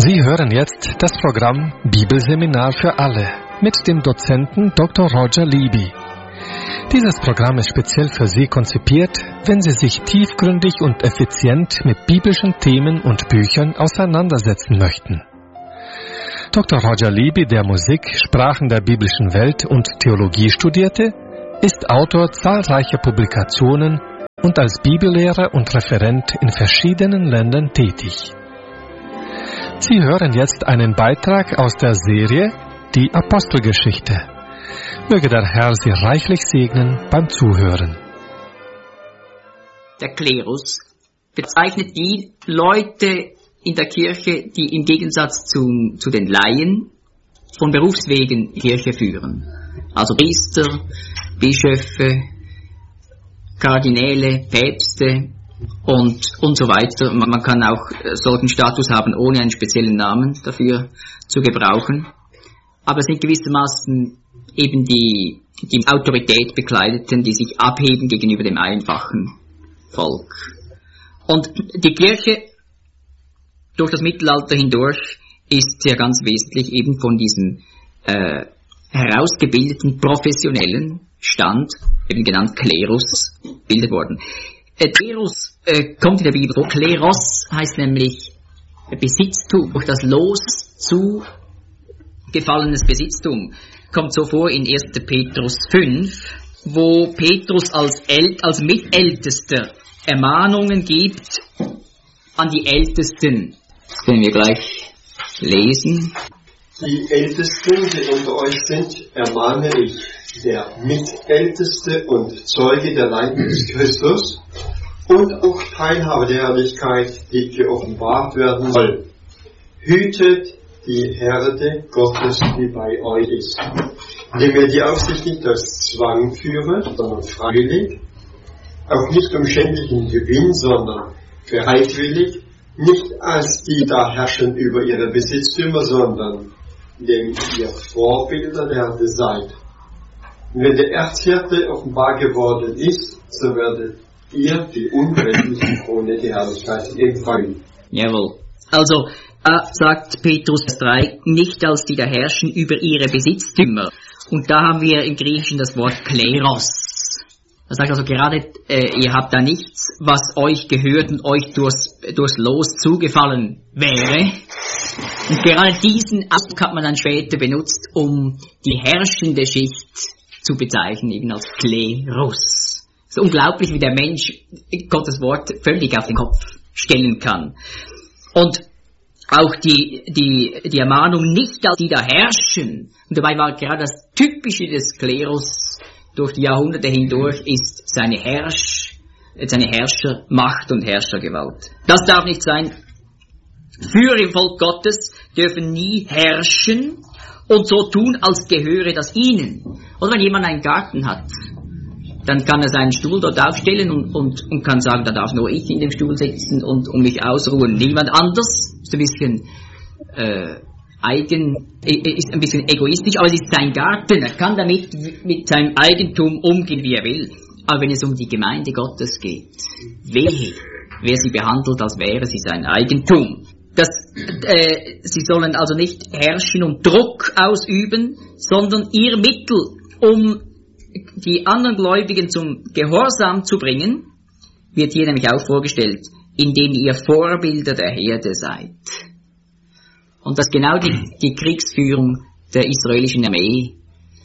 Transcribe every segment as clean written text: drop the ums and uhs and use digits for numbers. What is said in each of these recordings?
Sie hören jetzt das Programm Bibelseminar für alle mit dem Dozenten Dr. Roger Libby. Dieses Programm ist speziell für Sie konzipiert, wenn Sie sich tiefgründig und effizient mit biblischen Themen und Büchern auseinandersetzen möchten. Dr. Roger Libby, der Musik, Sprachen der biblischen Welt und Theologie studierte, ist Autor zahlreicher Publikationen und als Bibellehrer und Referent in verschiedenen Ländern tätig. Sie hören jetzt einen Beitrag aus der Serie Die Apostelgeschichte. Möge der Herr Sie reichlich segnen beim Zuhören. Der Klerus bezeichnet die Leute in der Kirche, die im Gegensatz zu den Laien von Berufswegen die Kirche führen. Also Priester, Bischöfe, Kardinäle, Päpste und so weiter. Man kann auch solchen Status haben, ohne einen speziellen Namen dafür zu gebrauchen. Aber es sind gewissermaßen eben die Autorität Bekleideten, die sich abheben gegenüber dem einfachen Volk. Und die Kirche durch das Mittelalter hindurch ist sehr ganz wesentlich eben von diesem herausgebildeten professionellen Stand, eben genannt Klerus, bildet worden. Klerus kommt in der Bibel vor. Kleros heißt nämlich Besitztum, durch das Los zugefallenes Besitztum. Kommt so vor in 1. Petrus 5, wo Petrus als Mitältester Ermahnungen gibt an die Ältesten. Das können wir gleich lesen. Die Ältesten, die unter euch sind, ermahne ich, der Mitälteste und Zeuge der Leiden des Christus und auch Teilhaber der Herrlichkeit, die geoffenbart werden soll. Hütet die Herde Gottes, die bei euch ist, indem ihr die Aufsicht nicht aus Zwang führet, sondern freiwillig, auch nicht um schändlichen Gewinn, sondern bereitwillig, nicht als die da herrschen über ihre Besitztümer, sondern indem ihr Vorbilder der Herde seid. Und wenn der Erzhirte offenbar geworden ist, so werdet ihr die unendliche Krone der Herrlichkeit empfangen. Jawohl. Also, sagt Petrus 3, nicht als die da herrschen über ihre Besitztümer. Und da haben wir im Griechischen das Wort Kleros. Das sagt also gerade, ihr habt da nichts, was euch gehört und euch durchs Los zugefallen wäre. Und gerade diesen Ausdruck hat man dann später benutzt, um die herrschende Schicht zu bezeichnen, eben als Klerus. Es ist unglaublich, wie der Mensch Gottes Wort völlig auf den Kopf stellen kann. Und auch die Ermahnung nicht als die da herrschen, und dabei war gerade das Typische des Klerus durch die Jahrhunderte hindurch, ist seine Herrschermacht und Herrschergewalt. Das darf nicht sein. Führer im Volk Gottes dürfen nie herrschen und so tun, als gehöre das ihnen. Oder wenn jemand einen Garten hat, dann kann er seinen Stuhl dort aufstellen und kann sagen, da darf nur ich in dem Stuhl sitzen und mich ausruhen. Niemand anders. Ist ein bisschen ist ein bisschen egoistisch, aber es ist sein Garten. Er kann damit mit seinem Eigentum umgehen, wie er will. Aber wenn es um die Gemeinde Gottes geht, wehe, wer sie behandelt, als wäre sie sein Eigentum. Sie sollen also nicht herrschen und Druck ausüben, sondern ihr Mittel, um die anderen Gläubigen zum Gehorsam zu bringen, wird hier nämlich auch vorgestellt, indem ihr Vorbilder der Herde seid. Und das ist genau die Kriegsführung der israelischen Armee.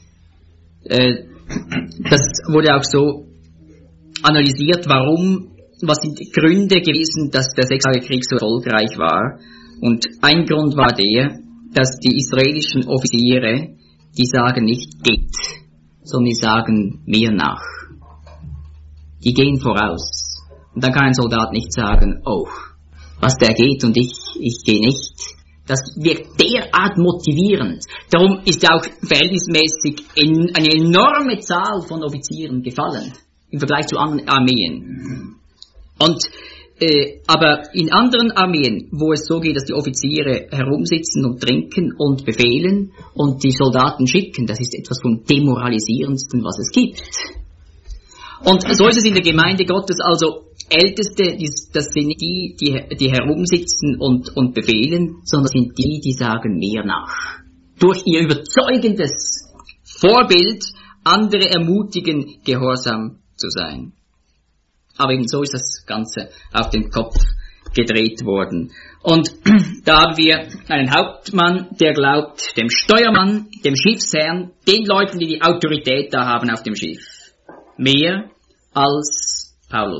Das wurde auch so analysiert, was sind die Gründe gewesen, dass der 6-Tage-Krieg so erfolgreich war. Und ein Grund war der, dass die israelischen Offiziere, die sagen nicht geht, sondern die sagen mir nach. Die gehen voraus. Und dann kann ein Soldat nicht sagen, oh, was der geht und ich gehe nicht. Das wirkt derart motivierend. Darum ist ja auch verhältnismäßig eine enorme Zahl von Offizieren gefallen im Vergleich zu anderen Armeen. Und aber in anderen Armeen, wo es so geht, dass die Offiziere herumsitzen und trinken und befehlen und die Soldaten schicken, das ist etwas vom Demoralisierendsten, was es gibt. Und so ist es in der Gemeinde Gottes, also Älteste, das sind nicht die herumsitzen und befehlen, sondern sind die sagen mehr nach. Durch ihr überzeugendes Vorbild andere ermutigen, gehorsam zu sein. Aber eben so ist das Ganze auf den Kopf gedreht worden. Und da haben wir einen Hauptmann, der glaubt dem Steuermann, dem Schiffsherrn, den Leuten, die die Autorität da haben auf dem Schiff, mehr als Paulus.